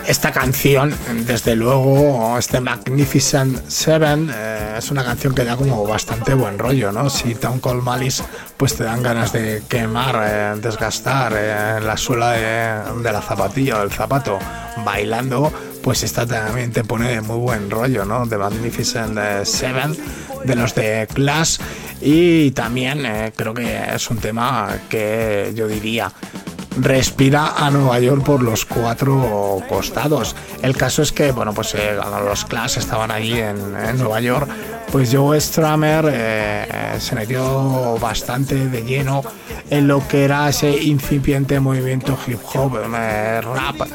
Esta canción, desde luego, este Magnificent Seven, es una canción que da como bastante buen rollo, ¿no? Si Stone Cold Malice pues te dan ganas de quemar, desgastar la suela de la zapatilla o del zapato bailando, pues esta también te pone de muy buen rollo, ¿no? The Magnificent Seven, de los de Clash, y también creo que es un tema que yo diría respira a Nueva York por los cuatro costados. El caso es que, bueno, pues cuando los Clash estaban allí en Nueva York, pues Joe Strummer se metió bastante de lleno en lo que era ese incipiente movimiento hip hop, rap,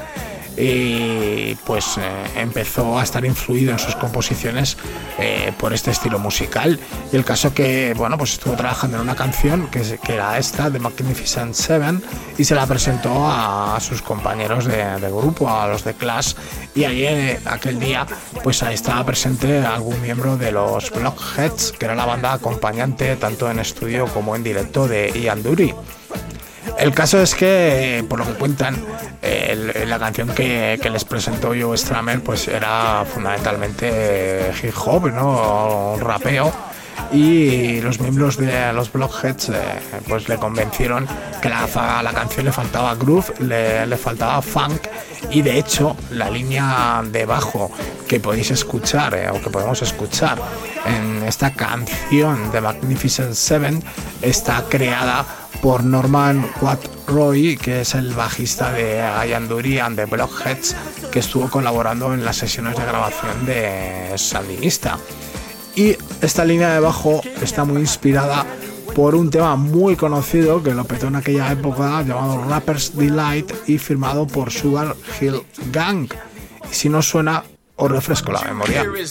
y pues empezó a estar influido en sus composiciones por este estilo musical. Y el caso que, bueno, pues estuvo trabajando en una canción que era esta, The Magnificent Seven, y se la presentó a sus compañeros de grupo, a los de Clash, y ahí aquel día pues ahí estaba presente algún miembro de los Blockheads, que era la banda acompañante tanto en estudio como en directo de Ian Dury. El caso es que, por lo que cuentan, la canción que les presentó Joe Strummer pues era fundamentalmente hip hop, ¿no? Rapeo, y los miembros de los Blockheads pues le convencieron que la canción le faltaba groove, le faltaba funk, y de hecho la línea de bajo que podéis escuchar o que podemos escuchar en esta canción de Magnificent Seven está creada por Norman Watt-Roy, que es el bajista de Ian Dury and the Blockheads, que estuvo colaborando en las sesiones de grabación de Sandinista. Y esta línea de bajo está muy inspirada por un tema muy conocido que lo petó en aquella época, llamado Rapper's Delight, y firmado por Sugar Hill Gang. Y si no suena, os refresco la memoria.